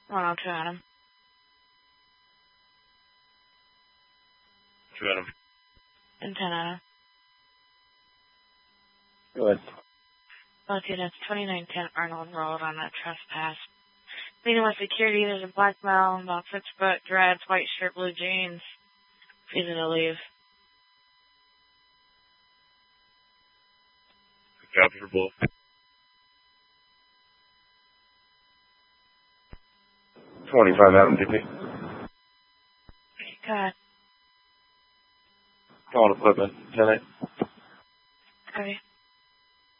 102 Adam. 2 Adam. And 10 Adam. Go ahead. Okay, that's 2910 Arnold Road on that trespass. Meeting with security, there's a black male, about 6 foot, dreads, white shirt, blue jeans. Refusing to leave. Copy for both. 25 Adam, DP. God. Calling equipment, 10-8.